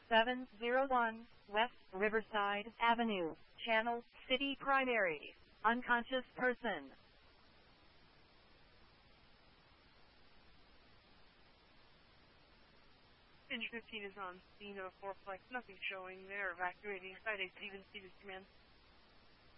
701 West Riverside Avenue, Channel City Primary. Unconscious person. Engine 15 is on scene of a fourplex. Nothing showing there. Evacuating site. A Stevens command.